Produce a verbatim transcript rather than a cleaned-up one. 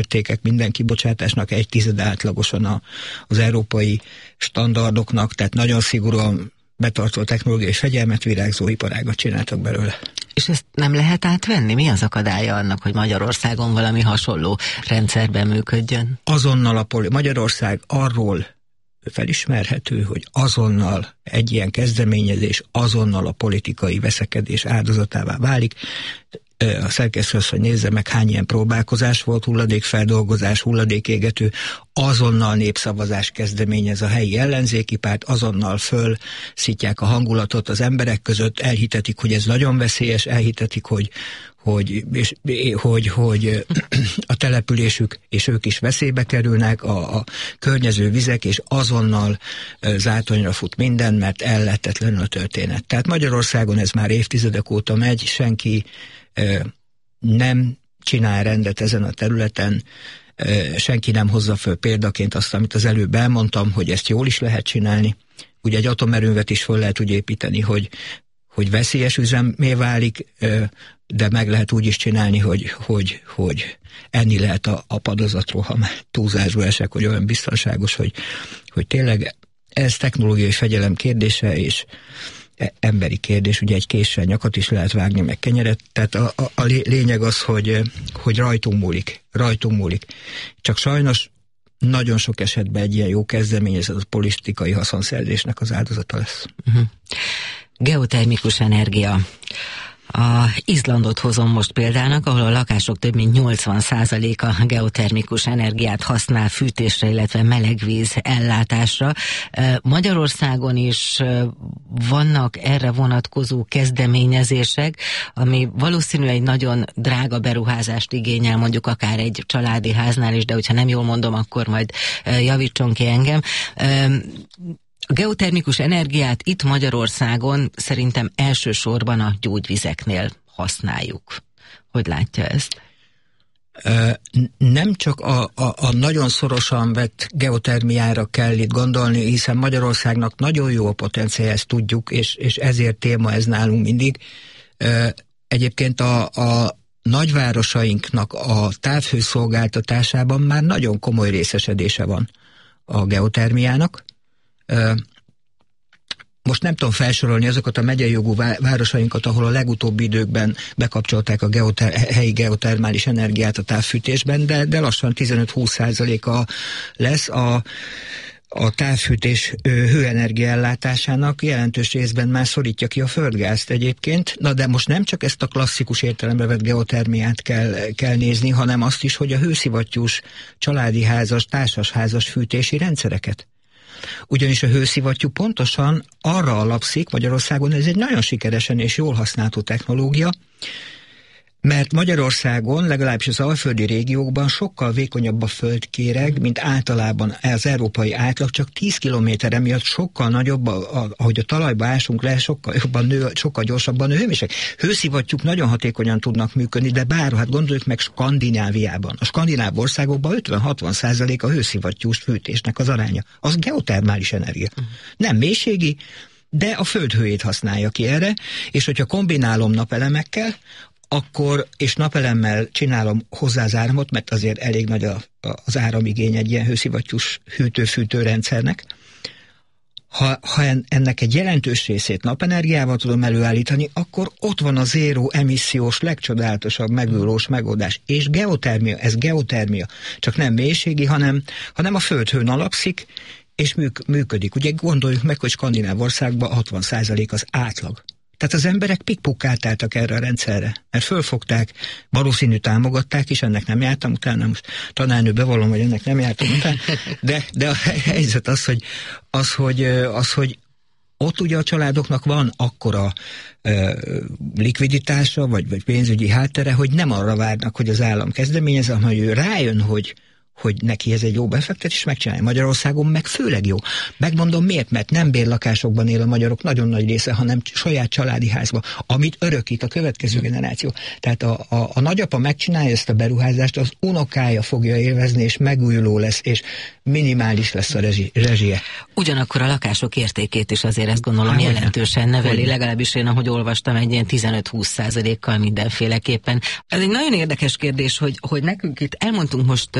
értékek minden kibocsátásnak egy tized átlagosan a, az európai standardoknak, tehát nagyon szigorúan betartó technológiai fegyelmet, virágzó iparágat csináltak belőle. És ezt nem lehet átvenni? Mi az akadálya annak, hogy Magyarországon valami hasonló rendszerben működjön? Azonnal a poli- Magyarország arról felismerhető, hogy azonnal egy ilyen kezdeményezés azonnal a politikai veszekedés áldozatává válik. A szerkesztő azt, hogy nézze meg, hány ilyen próbálkozás volt, hulladékfeldolgozás, hulladékégető, azonnal népszavazás kezdeményez a helyi ellenzéki párt, azonnal fölszítják a hangulatot az emberek között, elhitetik, hogy ez nagyon veszélyes, elhitetik, hogy hogy, és, hogy, hogy a településük és ők is veszélybe kerülnek, a, a környező vizek, és azonnal zátonyra fut minden, mert ellehetetlenül a történet. Tehát Magyarországon ez már évtizedek óta megy, senki nem csinál rendet ezen a területen, senki nem hozza föl példaként azt, amit az előbb elmondtam, hogy ezt jól is lehet csinálni. Ugye egy atomerőművet is föl lehet úgy építeni, hogy, hogy veszélyes üzemmé válik, de meg lehet úgy is csinálni, hogy, hogy, hogy enni lehet a, a padozatról, ha már túlzásba esek, hogy olyan biztonságos, hogy, hogy tényleg ez technológiai fegyelem kérdése, és emberi kérdés, ugye egy késsel nyakat is lehet vágni, meg kenyeret, tehát a, a, a lényeg az, hogy, hogy rajtunk múlik, rajtunk múlik. Csak sajnos nagyon sok esetben egy ilyen jó kezdeményezés az politikai haszonszerzésnek az áldozata lesz. Uh-huh. Geotermikus energia. A Izlandot hozom most példának, ahol a lakások több mint nyolcvan százaléka geotermikus energiát használ fűtésre, illetve melegvíz ellátásra. Magyarországon is vannak erre vonatkozó kezdeményezések, ami valószínűleg egy nagyon drága beruházást igényel, mondjuk akár egy családi háznál is, de hogyha nem jól mondom, akkor majd javítson ki engem. A geotermikus energiát itt Magyarországon szerintem elsősorban a gyógyvizeknél használjuk. Hogy látja ezt? Nem csak a, a, a nagyon szorosan vett geotermiára kell itt gondolni, hiszen Magyarországnak nagyon jó a potenciál, ezt tudjuk, és, és ezért téma ez nálunk mindig. Egyébként a, a nagyvárosainknak a távhőszolgáltatásában már nagyon komoly részesedése van a geotermiának. Most nem tudom felsorolni azokat a megyei jogú városainkat, ahol a legutóbbi időkben bekapcsolták a geoter- helyi geotermális energiát a távfűtésben, de, de lassan tizenöt-húsz százaléka lesz a, a távfűtés hőenergia ellátásának, jelentős részben már szorítja ki a földgázt egyébként. Na de most nem csak ezt a klasszikus értelembe vett geotermiát kell, kell nézni, hanem azt is, hogy a hőszivattyús családi házas, társasházas fűtési rendszereket. Ugyanis a hőszivattyú pontosan arra alapszik, Magyarországon ez egy nagyon sikeresen és jól használható technológia, mert Magyarországon, legalábbis az alföldi régiókban sokkal vékonyabb a földkéreg, mint általában az európai átlag, csak tíz kilométerre miatt sokkal nagyobb, a, a, ahogy a talajba ásunk le, sokkal jobban nő, sokkal gyorsabban nő hőmérséklet. Hőszivattyúk nagyon hatékonyan tudnak működni, de bár, hát gondoljuk meg Skandináviában. A skandináv országokban ötven-hatvan százalék a hőszivattyús fűtésnek az aránya. Az geotermális energia. Uh-huh. Nem mélységi, de a földhőjét használja ki erre, és hogyha kombinálom napelemekkel, akkor, és napelemmel csinálom hozzá az áramot, mert azért elég nagy a, a, az áramigény egy ilyen hőszivattyús hűtő-fűtő rendszernek. Ha, ha ennek egy jelentős részét napenergiával tudom előállítani, akkor ott van a zéró emissziós, legcsodálatosabb megújulós megoldás. És geotermia, ez geotermia, csak nem mélységi, hanem, hanem a földhőn alapszik, és műk, működik. Ugye gondoljuk meg, hogy Skandináv országban hatvan százalék az átlag. Tehát az emberek pikpukkát álltak erre a rendszerre, mert fölfogták, valószínű támogatták is, ennek nem jártam utána, most tanárnő bevallom, hogy ennek nem jártam utána, de, de a helyzet az, hogy, az, hogy, az, hogy ott ugye a családoknak van akkora uh, likviditása, vagy, vagy pénzügyi háttere, hogy nem arra várnak, hogy az állam kezdeményez, hanem hogy ő rájön, hogy hogy neki ez egy jó befektetés, megcsinálja. Magyarországon meg főleg jó. Megmondom miért, mert nem bérlakásokban él a magyarok nagyon nagy része, hanem saját családi házba, amit örökít a következő generáció. Tehát a, a, a nagyapa megcsinálja ezt a beruházást, az unokája fogja élvezni, és megújuló lesz, és minimális lesz a rezsi, rezsie. Ugyanakkor a lakások értékét is azért ezt gondolom Há, jelentősen neveli, hogyne. Legalábbis én, ahogy olvastam, egy ilyen tizenöt-húsz százalékkal mindenféleképpen. Ez egy nagyon érdekes kérdés, hogy, hogy nekünk itt elmondtunk most